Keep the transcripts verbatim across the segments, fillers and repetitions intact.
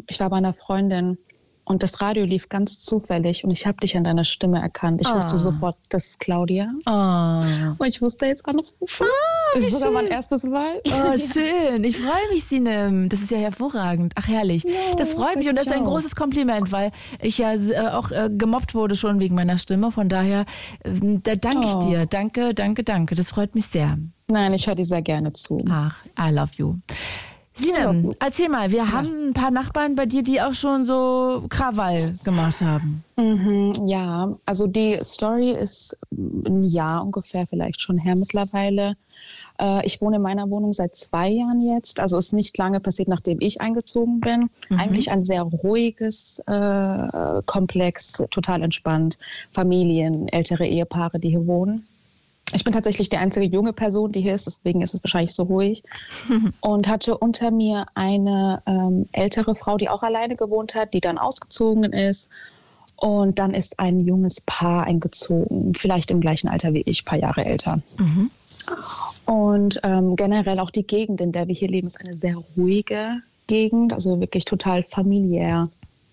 ich war bei einer Freundin und das Radio lief ganz zufällig und ich habe dich an deiner Stimme erkannt. Ich Ah. wusste sofort, das ist Claudia. Oh. Und ich musste jetzt anrufen. Ah, das wie ist sogar schön. mein erstes Mal. Oh, schön. Ich freue mich, Sinem. Das ist ja hervorragend. Ach, herrlich. Ja, das freut mich und das ist ein auch. großes Kompliment, weil ich ja äh, auch äh, gemobbt wurde schon wegen meiner Stimme. Von daher, äh, da danke ich Oh. dir. Danke, danke, danke. Das freut mich sehr. Nein, ich höre dir sehr gerne zu. Ach, I love you. Sinem, erzähl mal, wir ja. haben ein paar Nachbarn bei dir, die auch schon so Krawall gemacht haben. Mhm, ja, also die Story ist ein Jahr ungefähr vielleicht schon her mittlerweile. Äh, ich wohne in meiner Wohnung seit zwei Jahren jetzt, also ist nicht lange passiert, nachdem ich eingezogen bin. Mhm. Eigentlich ein sehr ruhiges äh, Komplex, total entspannt. Familien, ältere Ehepaare, die hier wohnen. Ich bin tatsächlich die einzige junge Person, die hier ist, deswegen ist es wahrscheinlich so ruhig. Und hatte unter mir eine ähm, ältere Frau, die auch alleine gewohnt hat, die dann ausgezogen ist. Und dann ist ein junges Paar eingezogen, vielleicht im gleichen Alter wie ich, ein paar Jahre älter. Mhm. Und ähm, generell auch die Gegend, in der wir hier leben, ist eine sehr ruhige Gegend, also wirklich total familiär.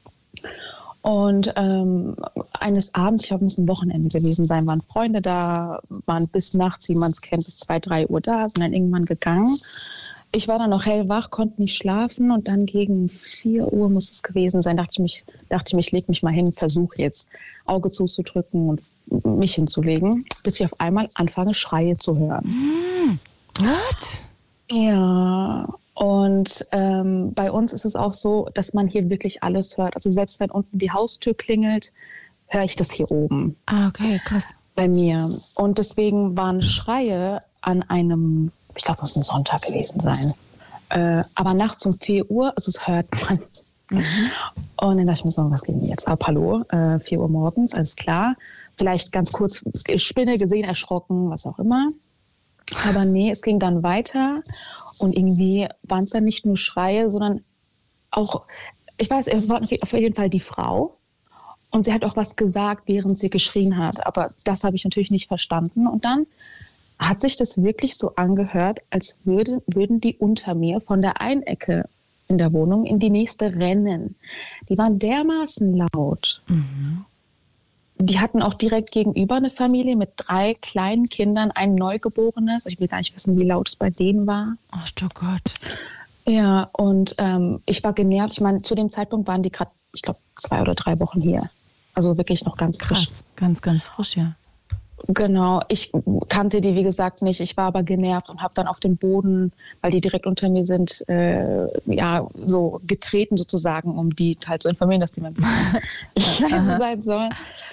Und ähm, eines Abends, ich glaube, es muss ein Wochenende gewesen sein, waren Freunde da, waren bis nachts, wie man es kennt, bis zwei, drei Uhr da, sind dann irgendwann gegangen. Ich war dann noch hellwach, konnte nicht schlafen und dann gegen vier Uhr muss es gewesen sein, dachte ich, mich, dachte ich, mich, leg mich mal hin, versuche jetzt Auge zuzudrücken und mich hinzulegen, bis ich auf einmal anfange, Schreie zu hören. Mm, what? Ja, und ähm, bei uns ist es auch so, dass man hier wirklich alles hört. Also selbst wenn unten die Haustür klingelt, höre ich das hier oben. Ah, okay, krass. Bei mir. Und deswegen waren Schreie an einem, ich glaube, es muss ein Sonntag gewesen sein. Äh, aber nachts um vier Uhr, also das hört man. Mhm. Und dann dachte ich mir so, was geht denn jetzt ab? Hallo, äh, vier Uhr morgens, alles klar. Vielleicht ganz kurz Spinne gesehen, erschrocken, was auch immer. Aber nee, es ging dann weiter und irgendwie waren es dann nicht nur Schreie, sondern auch, ich weiß, es war auf jeden Fall die Frau und sie hat auch was gesagt, während sie geschrien hat, aber das habe ich natürlich nicht verstanden und dann hat sich das wirklich so angehört, als würde, würden die unter mir von der einen Ecke in der Wohnung in die nächste rennen. Die waren dermaßen laut. Mhm. Die hatten auch direkt gegenüber eine Familie mit drei kleinen Kindern, ein Neugeborenes. Ich will gar nicht wissen, wie laut es bei denen war. Ach du Gott. Ja, und ähm, ich war genervt. Ich meine, zu dem Zeitpunkt waren die gerade, ich glaube, zwei oder drei Wochen hier. Also wirklich noch ganz frisch. Krass, ganz, ganz frisch, ja. Genau, ich kannte die, wie gesagt, nicht. Ich war aber genervt und habe dann auf den Boden, weil die direkt unter mir sind, äh, ja, so getreten sozusagen, um die halt zu informieren, dass die mal ein bisschen leise sein sollen.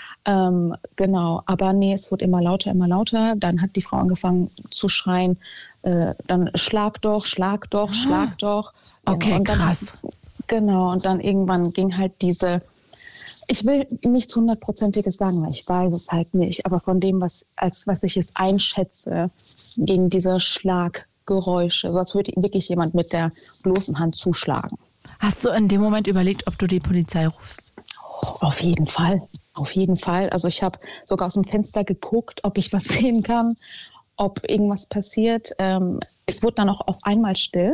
Ähm, genau, aber nee, es wurde immer lauter, immer lauter. Dann hat die Frau angefangen zu schreien, äh, dann schlag doch, schlag doch, schlag doch. Okay, und dann, krass. Genau, und dann irgendwann ging halt diese, ich will nichts hundertprozentiges sagen, weil ich weiß es halt nicht, aber von dem, was, als was ich es einschätze, gegen diese Schlaggeräusche, so als würde wirklich jemand mit der bloßen Hand zuschlagen. Hast du in dem Moment überlegt, ob du die Polizei rufst? Auf jeden Fall, auf jeden Fall. Also ich habe sogar aus dem Fenster geguckt, ob ich was sehen kann, ob irgendwas passiert. Ähm, es wurde dann auch auf einmal still.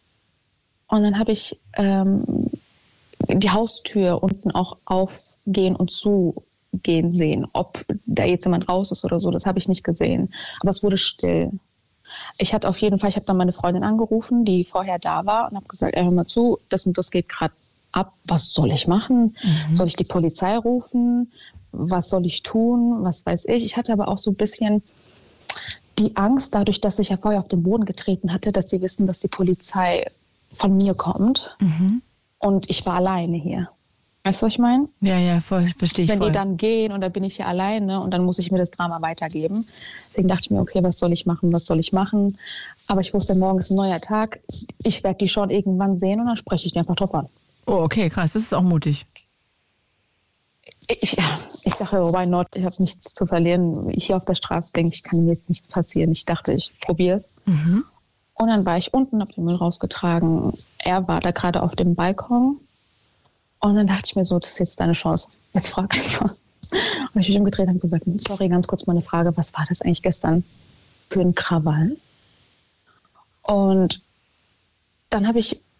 Und dann habe ich ähm, die Haustür unten auch aufgehen und zugehen sehen. Ob da jetzt jemand raus ist oder so, das habe ich nicht gesehen. Aber es wurde still. Ich hatte auf jeden Fall, ich habe dann meine Freundin angerufen, die vorher da war und habe gesagt, ey, hör mal zu, das und das geht gerade ab. Was soll ich machen? Mhm. Soll ich die Polizei rufen? Was soll ich tun? Was weiß ich? Ich hatte aber auch so ein bisschen die Angst, dadurch, dass ich ja vorher auf den Boden getreten hatte, dass sie wissen, dass die Polizei von mir kommt. Mhm. Und ich war alleine hier. Weißt du, was ich meine? Ja, ja, voll, verstehe ich Wenn voll. die dann gehen und dann bin ich hier alleine und dann muss ich mir das Drama weitergeben. Deswegen dachte ich mir, okay, was soll ich machen, was soll ich machen? Aber ich wusste, morgen ist ein neuer Tag. Ich werde die schon irgendwann sehen und dann spreche ich die einfach drauf an. Oh, okay, krass, das ist auch mutig. Ich, ja, ich dachte, why not? Ich habe nichts zu verlieren. Ich hier auf der Straße denke, ich kann mir jetzt nichts passieren. Ich dachte, ich probiere es. Mhm. Und dann war ich unten, habe den Müll rausgetragen. Er war da gerade auf dem Balkon. Und dann dachte ich mir so, das ist jetzt deine Chance. Jetzt frag einfach. Und ich mich umgedreht und gesagt, sorry, ganz kurz mal eine Frage. Was war das eigentlich gestern für ein Krawall? Und dann habe ich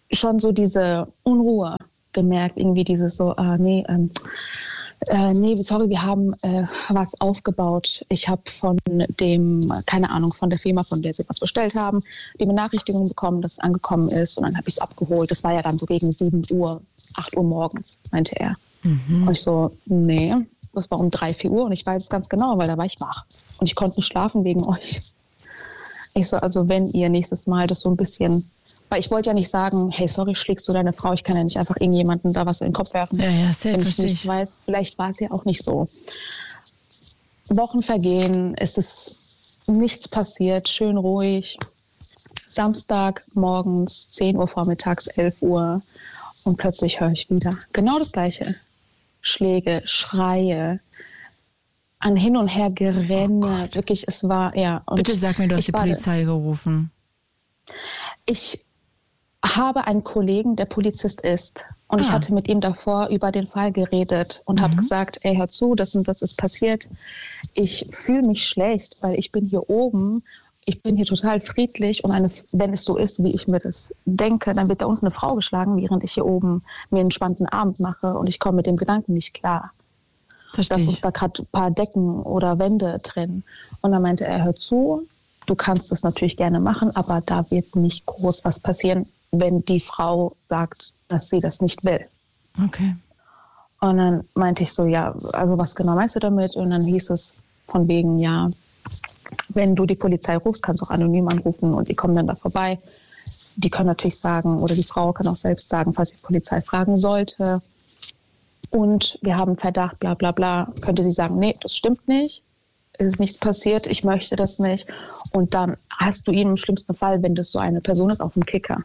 schon so diese Unruhe gemerkt, irgendwie dieses so, ah nee, ähm, äh, nee, sorry, wir haben äh, was aufgebaut. Ich habe von dem, keine Ahnung, von der Firma, von der sie was bestellt haben, die Benachrichtigung bekommen, dass es angekommen ist und dann habe ich es abgeholt. Das war ja dann so gegen sieben Uhr, acht Uhr morgens, meinte er. Mhm. Und ich so, nee, das war um drei, vier Uhr und ich weiß es ganz genau, weil da war ich wach und ich konnte nicht schlafen wegen euch. Ich so, also wenn ihr nächstes Mal das so ein bisschen, weil ich wollte ja nicht sagen, hey, sorry, schlägst du deine Frau, ich kann ja nicht einfach irgendjemanden da was in den Kopf werfen. Ja, ja, sehr wenn ich nicht weiß, vielleicht war es ja auch nicht so. Wochen vergehen, es ist nichts passiert, schön ruhig. Samstag morgens, zehn Uhr vormittags, elf Uhr und plötzlich höre ich wieder genau das Gleiche. Schläge, Schreie, an hin und her Gerenne, oh wirklich, es war, ja. Und bitte sag mir, du hast die Polizei gerufen. Ich habe einen Kollegen, der Polizist ist. Und ah. ich hatte mit ihm davor über den Fall geredet und mhm. habe gesagt, ey, hör zu, das und das ist passiert. Ich fühle mich schlecht, weil ich bin hier oben, ich bin hier total friedlich und eine, wenn es so ist, wie ich mir das denke, dann wird da unten eine Frau geschlagen, während ich hier oben mir einen entspannten Abend mache und ich komme mit dem Gedanken nicht klar. Verstehe dass ich. uns da gerade ein paar Decken oder Wände trennen. Und dann meinte er, hör zu, du kannst das natürlich gerne machen, aber da wird nicht groß was passieren, wenn die Frau sagt, dass sie das nicht will. Okay. Und dann meinte ich so, ja, also was genau meinst du damit? Und dann hieß es von wegen, ja, wenn du die Polizei rufst, kannst du auch anonym anrufen und die kommen dann da vorbei. Die können natürlich sagen, oder die Frau kann auch selbst sagen, falls die Polizei fragen sollte, und wir haben Verdacht, bla bla bla, könnte sie sagen, nee, das stimmt nicht, es ist nichts passiert, ich möchte das nicht. Und dann hast du ihn im schlimmsten Fall, wenn das so eine Person ist, auf dem Kicker.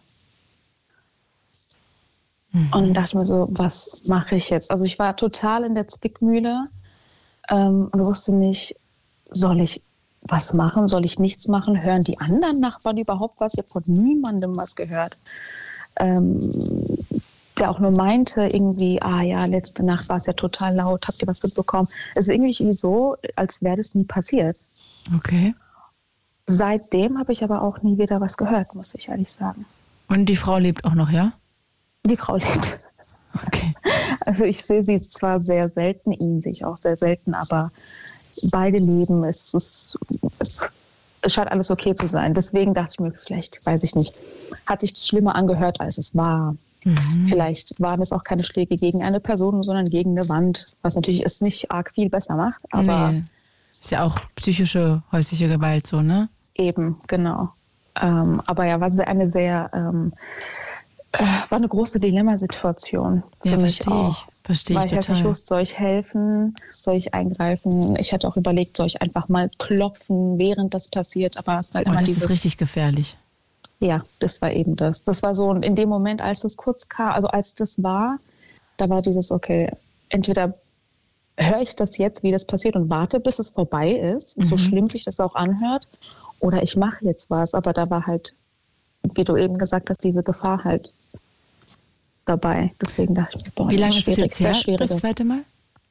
Mhm. Und dann dachte ich mir so, was mache ich jetzt? Also ich war total in der Zwickmühle ähm, und wusste nicht, soll ich was machen, soll ich nichts machen? Hören die anderen Nachbarn überhaupt was? Ich habe von niemandem was gehört. Ähm, der auch nur meinte, irgendwie, ah ja, letzte Nacht war es ja total laut, habt ihr was mitbekommen? Es ist irgendwie so, als wäre das nie passiert. Okay. Seitdem habe ich aber auch nie wieder was gehört, muss ich ehrlich sagen. Und die Frau lebt auch noch, ja? Die Frau lebt. Okay. Also ich sehe sie zwar sehr selten, ihn sehe ich auch sehr selten, aber beide leben, es, es, es scheint alles okay zu sein. Deswegen dachte ich mir, vielleicht, weiß ich nicht, hat sich das schlimmer angehört, als es war. Mhm. Vielleicht waren es auch keine Schläge gegen eine Person, sondern gegen eine Wand, was natürlich es nicht arg viel besser macht. Aber nee. Ist ja auch psychische, häusliche Gewalt so, ne? Eben, genau. Ähm, aber ja, war eine sehr, ähm, äh, war eine große Dilemmasituation. Ja, verstehe ich. Verstehe ich total. Weil ich nicht wusste, soll ich helfen, soll ich eingreifen? Ich hatte auch überlegt, soll ich einfach mal klopfen, während das passiert, aber es war halt oh, immer das dieses... ist richtig gefährlich. Ja, das war eben das. Das war so in dem Moment, als das kurz kam, also als das war, da war dieses, okay, entweder höre ich das jetzt, wie das passiert und warte, bis es vorbei ist, mhm. so schlimm sich das auch anhört, oder ich mache jetzt was, aber da war halt, wie du eben gesagt hast, diese Gefahr halt dabei. Deswegen dachte ich mir, boah, wie lange ist es jetzt her, schwierig. Das zweite Mal?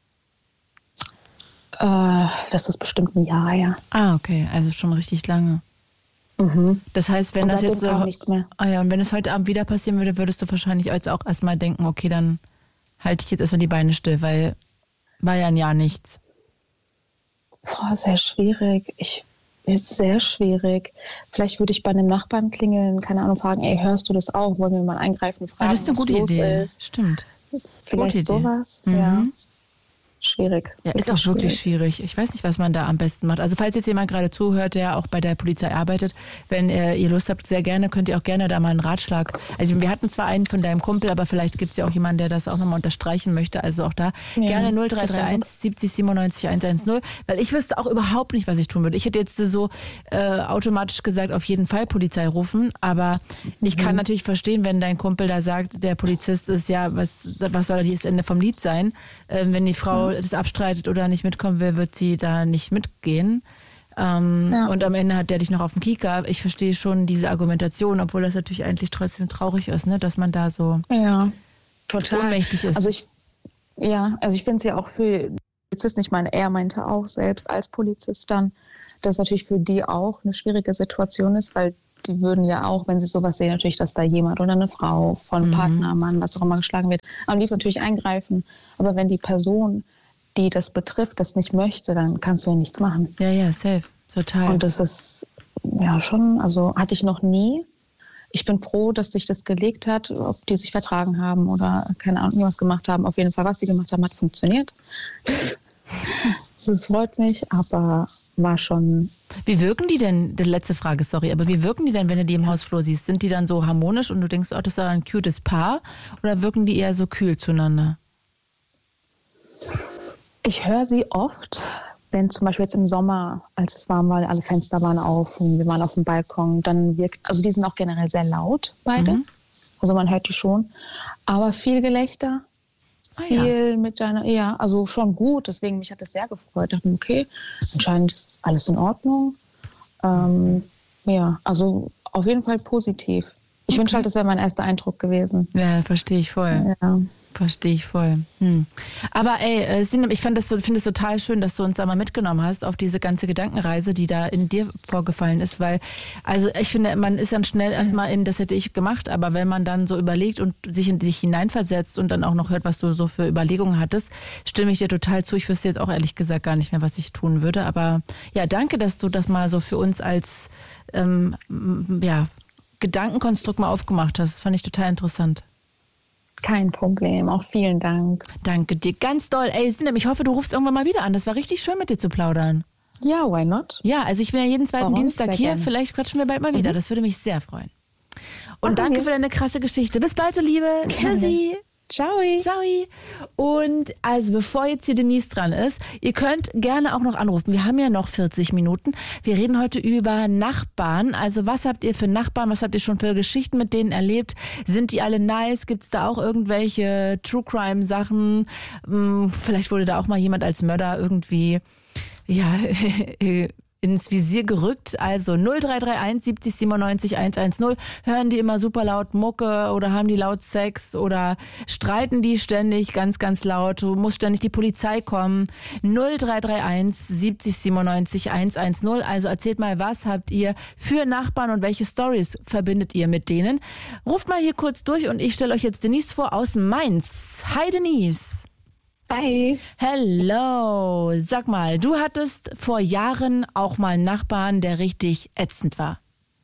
Äh, das ist bestimmt ein Jahr, ja. Ah, okay, also schon richtig lange. Mhm. Das heißt, wenn und das jetzt so, nichts mehr. Ah ja, und wenn es heute Abend wieder passieren würde, würdest du wahrscheinlich jetzt auch erstmal denken, okay, dann halte ich jetzt erstmal die Beine still, weil war ja ein Jahr nichts. Boah, sehr schwierig. Ich ist sehr schwierig. Vielleicht würde ich bei einem Nachbarn klingeln, keine Ahnung, fragen, ey, hörst du das auch? Wollen wir mal eingreifen, fragen, ah, das ist eine gute was los Idee. ist? Stimmt. Vielleicht gute sowas, Idee. ja. Mhm. Schwierig. Ja, ist auch wirklich schwierig. Ich weiß nicht, was man da am besten macht. Also falls jetzt jemand gerade zuhört, der auch bei der Polizei arbeitet, wenn äh, ihr Lust habt, sehr gerne, könnt ihr auch gerne da mal einen Ratschlag. Also wir hatten zwar einen von deinem Kumpel, aber vielleicht gibt es ja auch jemanden, der das auch nochmal unterstreichen möchte. Also auch da ja, gerne null drei drei eins siebzig siebenundneunzig hundertzehn, weil ich wüsste auch überhaupt nicht, was ich tun würde. Ich hätte jetzt so äh, automatisch gesagt, auf jeden Fall Polizei rufen, aber ich kann mhm. natürlich verstehen, wenn dein Kumpel da sagt, der Polizist ist, ja, was, was soll das Ende vom Lied sein, äh, wenn die Frau mhm. das abstreitet oder nicht mitkommen will, wird sie da nicht mitgehen. Ähm, ja. Und am Ende hat der dich noch auf dem Kieker. Ich verstehe schon diese Argumentation, obwohl das natürlich eigentlich trotzdem traurig ist, ne? Dass man da so ja, total ohnmächtig ist. Also ich, ja, also ich finde es ja auch für Polizisten, ich meine, er meinte auch selbst als Polizist dann, dass natürlich für die auch eine schwierige Situation ist, weil die würden ja auch, wenn sie sowas sehen, natürlich, dass da jemand oder eine Frau von Mhm. Partner, Mann, was auch immer geschlagen wird, am liebsten natürlich eingreifen. Aber wenn die Person, die das betrifft, das nicht möchte, dann kannst du ja nichts machen. Ja, ja, safe. Total. Und das ist ja schon, also hatte ich noch nie. Ich bin froh, dass sich das gelegt hat, ob die sich vertragen haben oder keine Ahnung, was gemacht haben. Auf jeden Fall, was sie gemacht haben, hat funktioniert. Das freut mich, aber war schon... Wie wirken die denn, die letzte Frage, sorry, aber wie wirken die denn, wenn du die im Hausflur siehst? Sind die dann so harmonisch und du denkst, oh, das ist ein cutes Paar? Oder wirken die eher so kühl zueinander? Ich höre sie oft, wenn zum Beispiel jetzt im Sommer, als es warm war, alle Fenster waren auf und wir waren auf dem Balkon, dann wirkt, also die sind auch generell sehr laut, beide. Mhm. Also man hört die schon. Aber viel Gelächter, Ah, viel ja. mit deiner, ja, also schon gut. Deswegen, mich hat das sehr gefreut. Ich dachte, okay, anscheinend ist alles in Ordnung. Ähm, ja, also auf jeden Fall positiv. Ich Okay. wünsche halt, das wäre mein erster Eindruck gewesen. Ja, verstehe ich voll. Ja. Verstehe ich voll. Hm. Aber ey, äh, Sinem, ich fand das so, finde es total schön, dass du uns da mal mitgenommen hast auf diese ganze Gedankenreise, die da in dir vorgefallen ist, weil, also ich finde, man ist dann schnell erstmal in, das hätte ich gemacht, aber wenn man dann so überlegt und sich in dich hineinversetzt und dann auch noch hört, was du so für Überlegungen hattest, stimme ich dir total zu. Ich wüsste jetzt auch ehrlich gesagt gar nicht mehr, was ich tun würde, aber ja, danke, dass du das mal so für uns als, ähm, ja, Gedankenkonstrukt mal aufgemacht hast. Das fand ich total interessant. Kein Problem, auch vielen Dank. Danke dir ganz doll. Ey, Sinem, ich hoffe, du rufst irgendwann mal wieder an. Das war richtig schön, mit dir zu plaudern. Ja, why not? Ja, also ich bin ja jeden zweiten Warum? Dienstag Sehr hier. gerne. Vielleicht quatschen wir bald mal wieder. Mhm. Das würde mich sehr freuen. Und Machen danke wir. für deine krasse Geschichte. Bis bald, du Liebe. Tschüssi. Ciao. Ciao. Und also bevor jetzt hier Denise dran ist, ihr könnt gerne auch noch anrufen. Wir haben ja noch vierzig Minuten. Wir reden heute über Nachbarn. Also was habt ihr für Nachbarn? Was habt ihr schon für Geschichten mit denen erlebt? Sind die alle nice? Gibt es da auch irgendwelche True Crime Sachen? Hm, vielleicht wurde da auch mal jemand als Mörder irgendwie, ja, ins Visier gerückt. Also null drei drei eins siebzig siebenundneunzig hundertzehn. Hören die immer super laut Mucke oder haben die laut Sex oder streiten die ständig ganz, ganz laut? Du musst ständig die Polizei kommen. null drei drei eins siebzig siebenundneunzig hundertzehn. Also erzählt mal, was habt ihr für Nachbarn und welche Stories verbindet ihr mit denen? Ruft mal hier kurz durch und ich stelle euch jetzt Denise vor aus Mainz. Hi Denise. Hi. Hello. Sag mal, du hattest vor Jahren auch mal einen Nachbarn, der richtig ätzend war.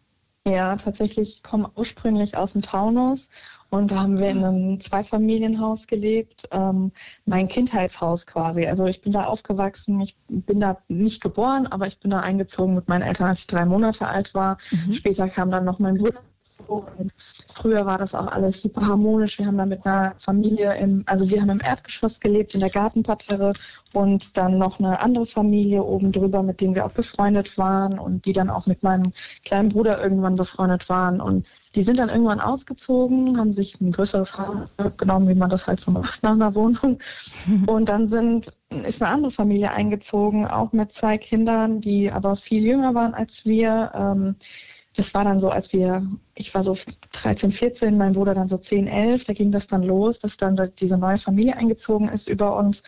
Ja, tatsächlich, ich komme ursprünglich aus dem Taunus und da haben wir in einem Zweifamilienhaus gelebt, ähm, mein Kindheitshaus quasi. Also ich bin da aufgewachsen, ich bin da nicht geboren, aber ich bin da eingezogen mit meinen Eltern, als ich drei Monate alt war. Mhm. Später kam dann noch mein Bruder. Und früher war das auch alles super harmonisch. Wir haben da mit einer Familie, im, also wir haben im Erdgeschoss gelebt, in der Gartenparterre und dann noch eine andere Familie oben drüber, mit denen wir auch befreundet waren und die dann auch mit meinem kleinen Bruder irgendwann befreundet waren. Und die sind dann irgendwann ausgezogen, haben sich ein größeres Haus genommen, wie man das halt so macht nach einer Wohnung. Und dann sind, ist eine andere Familie eingezogen, auch mit zwei Kindern, die aber viel jünger waren als wir. Ähm, Das war dann so, als wir, ich war so dreizehn, vierzehn, mein Bruder dann so zehn, elf, da ging das dann los, dass dann diese neue Familie eingezogen ist über uns.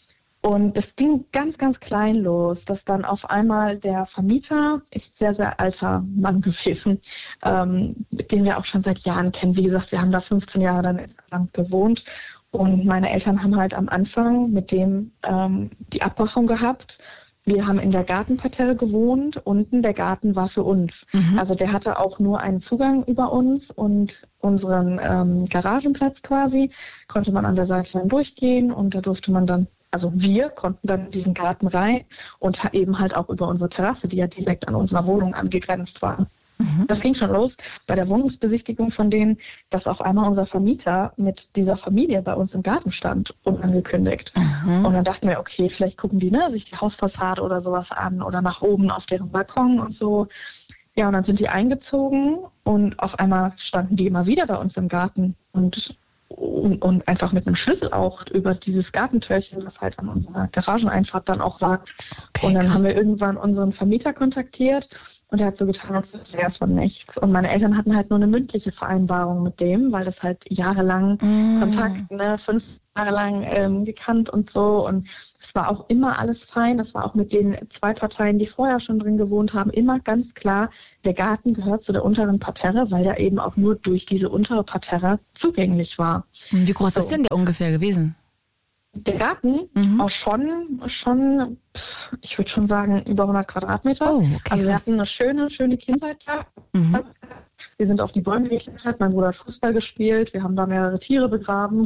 Und es ging ganz, ganz klein los, dass dann auf einmal der Vermieter, ist sehr, sehr alter Mann gewesen, ähm, den wir auch schon seit Jahren kennen. Wie gesagt, wir haben da fünfzehn Jahre dann insgesamt gewohnt. Und meine Eltern haben halt am Anfang mit dem ähm, die Abmachung gehabt. Wir haben in der Gartenparterre gewohnt, unten der Garten war für uns. Mhm. Also der hatte auch nur einen Zugang über uns und unseren ähm, Garagenplatz quasi, konnte man an der Seite dann durchgehen und da durfte man dann, also wir konnten dann in diesen Garten rein und eben halt auch über unsere Terrasse, die ja direkt an unserer Wohnung angegrenzt war. Mhm. Das ging schon los bei der Wohnungsbesichtigung von denen, dass auf einmal unser Vermieter mit dieser Familie bei uns im Garten stand, unangekündigt. Mhm. Und dann dachten wir, okay, vielleicht gucken die ne, sich die Hausfassade oder sowas an oder nach oben auf deren Balkon und so. Ja, und dann sind die eingezogen und auf einmal standen die immer wieder bei uns im Garten und, und, und einfach mit einem Schlüssel auch über dieses Gartentürchen, was halt an unserer Garageneinfahrt dann auch war. Okay, und dann krass. haben wir irgendwann unseren Vermieter kontaktiert. Und er hat so getan, als wäre von nichts. Und meine Eltern hatten halt nur eine mündliche Vereinbarung mit dem, weil das halt jahrelang Mm. Kontakt, ne, fünf jahrelang ähm, gekannt und so. Und es war auch immer alles fein. Es war auch mit den zwei Parteien, die vorher schon drin gewohnt haben, immer ganz klar, der Garten gehört zu der unteren Parterre, weil der eben auch nur durch diese untere Parterre zugänglich war. Wie groß so. ist denn der ungefähr gewesen? Der Garten mhm. auch schon, schon, ich würde schon sagen, über hundert Quadratmeter. Oh, okay, also wir krass. hatten eine schöne, schöne Kindheit da. Mhm. Wir sind auf die Bäume geklettert, mein Bruder hat Fußball gespielt, wir haben da mehrere Tiere begraben.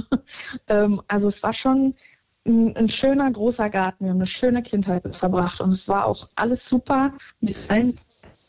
Also es war schon ein, ein schöner, großer Garten. Wir haben eine schöne Kindheit verbracht und es war auch alles super mit allen.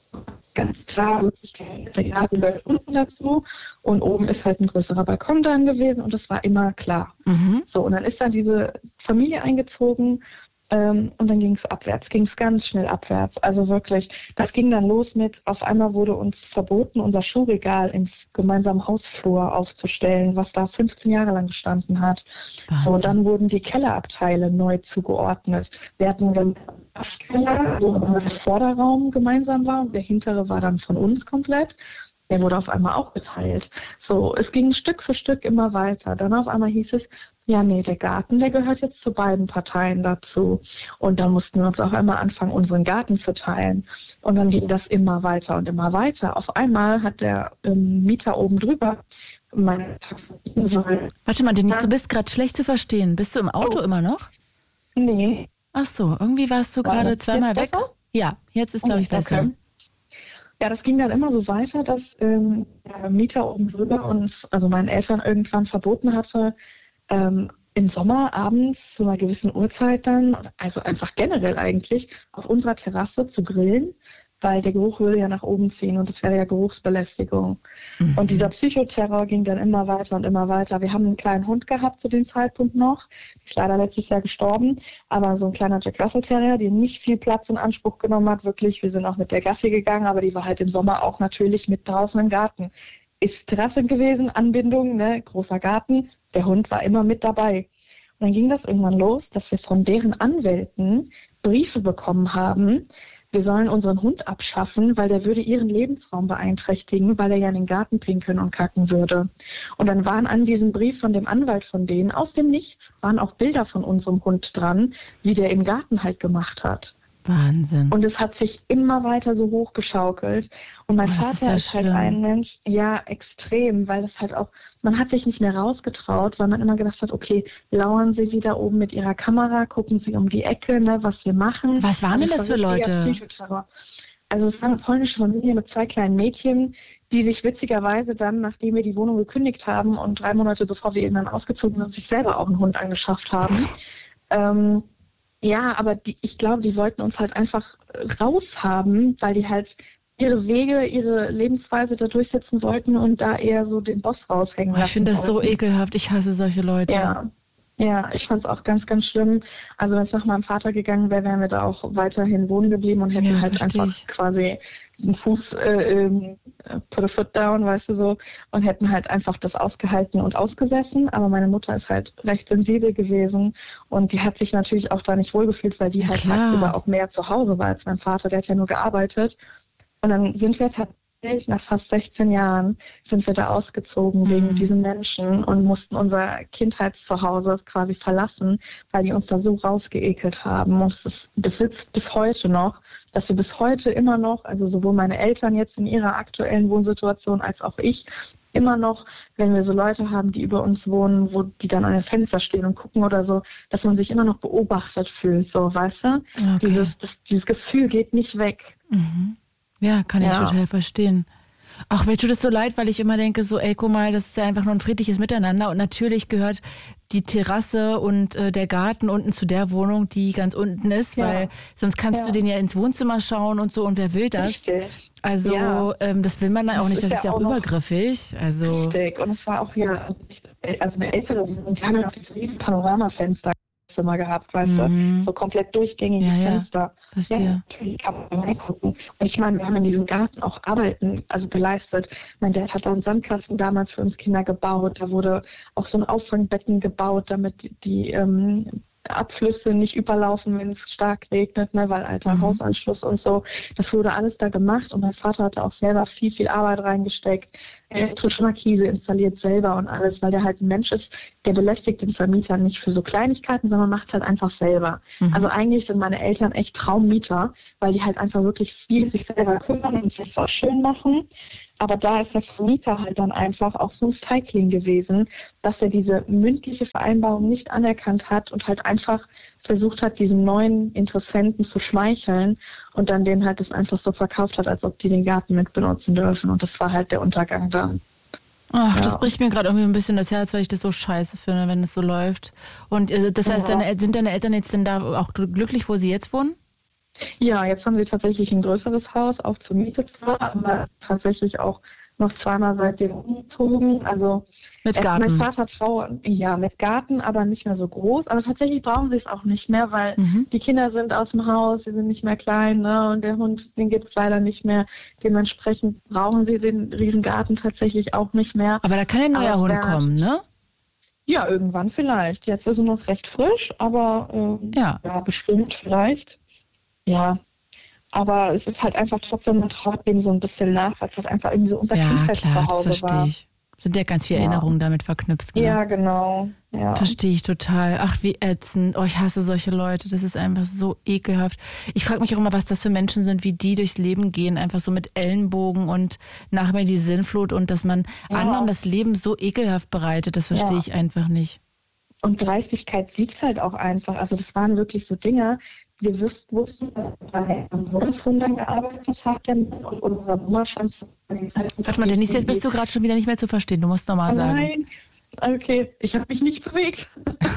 Ganz klar, wirklich der Garten gehört unten dazu und oben ist halt ein größerer Balkon dran gewesen und das war immer klar. Mhm. So, und dann ist da diese Familie eingezogen ähm, und dann ging es abwärts, ging es ganz schnell abwärts. Also wirklich, das ging dann los mit, auf einmal wurde uns verboten, unser Schuhregal im gemeinsamen Hausflur aufzustellen, was da fünfzehn Jahre lang gestanden hat. Wahnsinn. So, dann wurden die Kellerabteile neu zugeordnet. Wir hatten einen Keller, wo der Vorderraum gemeinsam war und der hintere war dann von uns komplett. Der wurde auf einmal auch geteilt. So, es ging Stück für Stück immer weiter. Dann auf einmal hieß es, ja, nee, der Garten, der gehört jetzt zu beiden Parteien dazu. Und dann mussten wir uns auch einmal anfangen, unseren Garten zu teilen. Und dann ging das immer weiter und immer weiter. Auf einmal hat der ähm, Mieter oben drüber meine... Warte mal, Denise, du bist gerade schlecht zu verstehen. Bist du im Auto oh. immer noch? Nee. Ach so, irgendwie warst du gerade zweimal weg. Besser? Ja, jetzt ist, glaube ich, besser. Okay. Ja, das ging dann immer so weiter, dass ähm, der Mieter oben drüber uns, also meinen Eltern irgendwann verboten hatte, ähm, im Sommer abends zu einer gewissen Uhrzeit dann, also einfach generell eigentlich, auf unserer Terrasse zu grillen, weil der Geruch würde ja nach oben ziehen und das wäre ja Geruchsbelästigung. Mhm. Und dieser Psychoterror ging dann immer weiter und immer weiter. Wir haben einen kleinen Hund gehabt zu dem Zeitpunkt noch, die ist leider letztes Jahr gestorben, aber so ein kleiner Jack Russell Terrier, der nicht viel Platz in Anspruch genommen hat, wirklich. Wir sind auch mit der Gassi gegangen, aber die war halt im Sommer auch natürlich mit draußen im Garten. Ist Terrasse gewesen, Anbindung, ne, großer Garten, der Hund war immer mit dabei. Und dann ging das irgendwann los, dass wir von deren Anwälten Briefe bekommen haben, wir sollen unseren Hund abschaffen, weil der würde ihren Lebensraum beeinträchtigen, weil er ja in den Garten pinkeln und kacken würde. Und dann waren an diesem Brief von dem Anwalt von denen, aus dem Nichts, waren auch Bilder von unserem Hund dran, wie der im Garten halt gemacht hat. Wahnsinn. Und es hat sich immer weiter so hochgeschaukelt. Und mein oh, Vater ist, ja ist halt schlimm. ein Mensch, ja, extrem, weil das halt auch, man hat sich nicht mehr rausgetraut, weil man immer gedacht hat, okay, lauern Sie wieder oben mit Ihrer Kamera, gucken Sie um die Ecke, ne, was wir machen. Was waren also denn das für Leute? Psychoterror. Also es war eine polnische Familie mit zwei kleinen Mädchen, die sich witzigerweise dann, nachdem wir die Wohnung gekündigt haben und drei Monate bevor wir irgendwann ausgezogen sind, sich selber auch einen Hund angeschafft haben. ähm, Ja, aber die, ich glaube, die wollten uns halt einfach raushaben, weil die halt ihre Wege, ihre Lebensweise da durchsetzen wollten und da eher so den Boss raushängen oh, lassen. Ich finde das wollten. so ekelhaft. Ich hasse solche Leute. Ja, ja, ich fand es auch ganz, ganz schlimm. Also wenn es nach meinem Vater gegangen wäre, wären wir da auch weiterhin wohnen geblieben und hätten Ja, halt versteh einfach ich. quasi einen Fuß, äh, ähm, put a foot down, weißt du so, und hätten halt einfach das ausgehalten und ausgesessen. Aber meine Mutter ist halt recht sensibel gewesen und die hat sich natürlich auch da nicht wohlgefühlt, weil die Ja, halt klar. tagsüber auch mehr zu Hause war als mein Vater, der hat ja nur gearbeitet. Und dann sind wir tatsächlich nach fast sechzehn Jahren sind wir da ausgezogen Mhm. wegen diesen Menschen und mussten unser Kindheitszuhause quasi verlassen, weil die uns da so rausgeekelt haben. Und es besitzt bis heute noch, dass wir bis heute immer noch, also sowohl meine Eltern jetzt in ihrer aktuellen Wohnsituation als auch ich, immer noch, wenn wir so Leute haben, die über uns wohnen, wo die dann an den Fenster stehen und gucken oder so, dass man sich immer noch beobachtet fühlt, so, weißt du? Okay. Dieses, das, dieses Gefühl geht nicht weg. Mhm. Ja, kann ich Ja. total verstehen. Ach, mir tut es so leid, weil ich immer denke, so, ey, guck mal, das ist ja einfach nur ein friedliches Miteinander. Und natürlich gehört die Terrasse und äh, der Garten unten zu der Wohnung, die ganz unten ist, Ja. weil sonst kannst Ja. du den ja ins Wohnzimmer schauen und so. Und wer will das? Richtig. Also Ja. ähm, das will man dann auch Das nicht. ist Das ja ist ja auch auch noch übergriffig. Also Richtig. Und es war auch hier, also eine ältere Wohnung, die haben ja noch dieses riesen Panoramafenster Zimmer gehabt, weißt Mhm. du, so komplett durchgängiges Ja, ja. Fenster. Verstehe. Ja, natürlich kann man reingucken. Und ich meine, wir haben in diesem Garten auch Arbeiten also geleistet. Mein Dad hat da einen Sandkasten damals für uns Kinder gebaut. Da wurde auch so ein Auffangbecken gebaut, damit die ähm, Abflüsse nicht überlaufen, wenn es stark regnet, ne, weil alter Mhm. Hausanschluss und so. Das wurde alles da gemacht und mein Vater hatte auch selber viel, viel Arbeit reingesteckt. Elektrische Markise installiert selber und alles, weil der halt ein Mensch ist, der belästigt den Vermieter nicht für so Kleinigkeiten, sondern macht halt einfach selber. Mhm. Also eigentlich sind meine Eltern echt Traummieter, weil die halt einfach wirklich viel sich selber kümmern und sich auch schön machen. Aber da ist der Vermieter halt dann einfach auch so ein Feigling gewesen, dass er diese mündliche Vereinbarung nicht anerkannt hat und halt einfach versucht hat, diesen neuen Interessenten zu schmeicheln und dann denen halt das einfach so verkauft hat, als ob die den Garten mit benutzen dürfen. Und das war halt der Untergang dann. Ach, Ja. das bricht mir gerade irgendwie ein bisschen das Herz, weil ich das so scheiße finde, wenn es so läuft. Und äh, das heißt, Ja. deine, sind deine Eltern jetzt denn da auch glücklich, wo sie jetzt wohnen? Ja, jetzt haben sie tatsächlich ein größeres Haus, auch zur Miete zwar, aber tatsächlich auch noch zweimal seitdem umgezogen. Also Mit äh, Garten? mein Vater trauert, ja, mit Garten, aber nicht mehr so groß. Aber tatsächlich brauchen sie es auch nicht mehr, weil Mhm. die Kinder sind aus dem Haus, sie sind nicht mehr klein, ne? Und der Hund, den gibt es leider nicht mehr. Dementsprechend brauchen sie den Riesengarten tatsächlich auch nicht mehr. Aber da kann ein neuer Aber es Hund wär kommen, ne? Ja, irgendwann vielleicht. Jetzt ist er noch recht frisch, aber ähm, Ja. ja, bestimmt vielleicht. Ja, aber es ist halt einfach trotzdem, man traut dem so ein bisschen nach, weil es halt einfach irgendwie so unser Ja, klar, das Kindheitszuhause verstehe war. ich. Sind ja ganz viele Ja. Erinnerungen damit verknüpft. Ne? Ja, genau. Ja. Verstehe ich total. Ach, wie ätzend. Oh, ich hasse solche Leute. Das ist einfach so ekelhaft. Ich frage mich auch immer, was das für Menschen sind, wie die durchs Leben gehen, einfach so mit Ellenbogen und nach mir die Sinnflut und dass man Ja. anderen das Leben so ekelhaft bereitet, das verstehe Ja. ich einfach nicht. Und Dreistigkeit siegt halt auch einfach. Also das waren wirklich so Dinge, wir wussten, wussten dass er bei einem Vodafone dann gearbeitet hat und unsere Nummer stand zu dem Zeitpunkt. Warte mal, Denise, jetzt bist du gerade schon wieder nicht mehr zu verstehen. Du musst nochmal sagen. Nein, okay, ich habe mich nicht bewegt.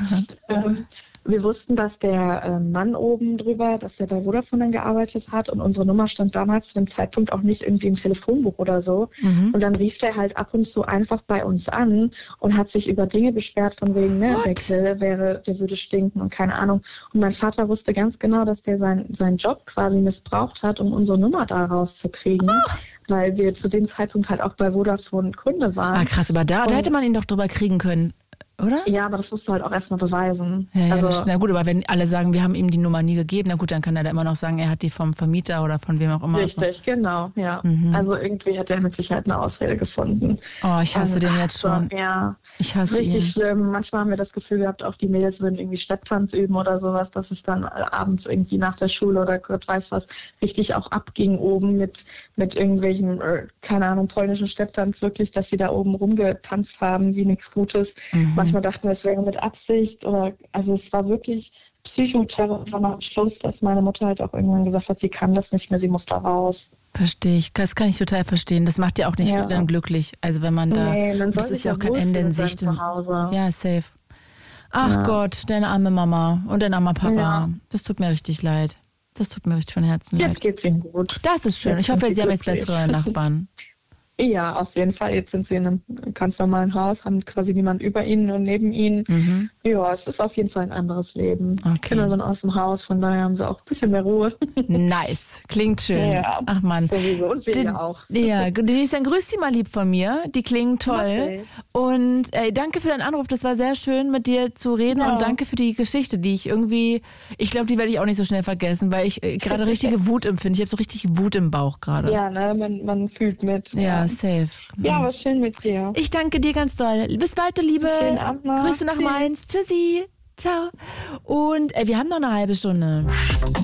ähm, wir wussten, dass der äh, Mann oben drüber, dass der bei Vodafone dann gearbeitet hat und unsere Nummer stand damals zu dem Zeitpunkt auch nicht irgendwie im Telefonbuch oder so. Mhm. Und dann rief der halt ab und zu einfach bei uns an und hat sich über Dinge beschwert von wegen, ne, What? der Grill wäre, der würde stinken und keine Ahnung. Und mein Vater wusste ganz genau, dass der sein, seinen Job quasi missbraucht hat, um unsere Nummer da rauszukriegen, weil wir zu dem Zeitpunkt halt auch bei Vodafone Kunde waren. Ah, krass, aber da, da Und- hätte man ihn doch drüber kriegen können, oder? Ja, aber das musst du halt auch erstmal beweisen. Ja, ja, also, das, na gut, aber wenn alle sagen, wir haben ihm die Nummer nie gegeben, na gut, dann kann er da immer noch sagen, er hat die vom Vermieter oder von wem auch immer. richtig, genau, ja. Mhm. Also irgendwie hat er mit Sicherheit eine Ausrede gefunden. Oh, ich hasse Und, den ach, jetzt so, schon. Ja, Ich hasse richtig ihn. schlimm. Manchmal haben wir das Gefühl gehabt, auch die Mädels würden irgendwie Stepptanz üben oder sowas, dass es dann abends irgendwie nach der Schule oder Gott weiß was richtig auch abging oben mit, mit irgendwelchen, äh, keine Ahnung, polnischen Stepptanz wirklich, dass sie da oben rumgetanzt haben wie nichts Gutes. Mhm. Manchmal dachten wir, es wäre mit Absicht oder, also es war wirklich Psychoterror und dann am Schluss, dass meine Mutter halt auch irgendwann gesagt hat, sie kann das nicht mehr, sie muss da raus. Verstehe ich. Das kann ich total verstehen. Das macht ja auch nicht Ja. dann glücklich. Also wenn man da, Nee, man soll das sich ist ja auch kein wohlfühlen Ende in mit seinem Sicht. Zuhause. Ja, safe. Ach Ja. Gott, deine arme Mama und dein armer Papa. Ja. Das tut mir richtig leid. Das tut mir richtig von Herzen leid. Jetzt geht's ihnen gut. Das ist schön. Jetzt Ich hoffe, sind Sie sie haben jetzt glücklich. bessere Nachbarn. Ja, auf jeden Fall. Jetzt sind sie in einem ganz normalen Haus, haben quasi niemand über ihnen und neben ihnen. Mhm. Ja, es ist auf jeden Fall ein anderes Leben. Okay. Kinder sind aus dem Haus, von daher haben sie auch ein bisschen mehr Ruhe. Nice. Klingt schön. Ja. Ach Mann. Sowieso. Und wir Den- ja auch. Ja, Denise, dann grüß sie mal lieb von mir. Die klingen Mach toll. ich. Und ey, danke für deinen Anruf. Das war sehr schön, mit dir zu reden. Ja. Und danke für die Geschichte, die ich irgendwie, ich glaube, die werde ich auch nicht so schnell vergessen, weil ich äh, gerade richtige Wut empfinde. Ich habe so richtig Wut im Bauch gerade. Ja, ne, man, man fühlt mit. Ja, safe. Ja, aber schön mit dir. Ich danke dir ganz doll. Bis bald, du Liebe. Schönen Abend noch. Grüße nach Tschüss. Mainz. Tschüssi. Ciao. Und äh, wir haben noch eine halbe Stunde.